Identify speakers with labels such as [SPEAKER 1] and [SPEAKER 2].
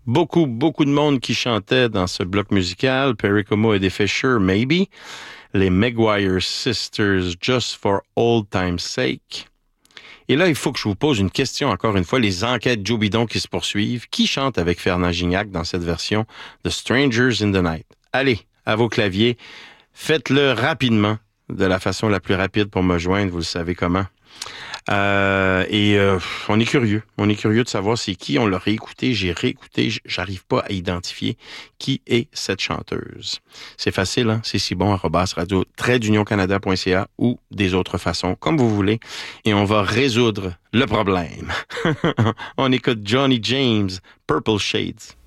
[SPEAKER 1] Beaucoup de monde qui chantait dans ce bloc musical. Perry Como et The Fisher, Maybe. Les Maguire Sisters, Just for Old Time's Sake. Et là, il faut que je vous pose une question, encore une fois, les enquêtes Joe Bidon qui se poursuivent. Qui chante avec Fernand Gignac dans cette version de Strangers in the Night? Allez, à vos claviers, faites-le rapidement, de la façon la plus rapide pour me joindre, vous le savez comment. On est curieux. On est curieux de savoir c'est qui. On l'a réécouté, j'ai réécouté. J'arrive pas à identifier qui est cette chanteuse. C'est facile, hein? C'est si bon, @radio-canada.ca ou des autres façons, comme vous voulez. Et on va résoudre le problème. On écoute Johnny James, Purple Shades.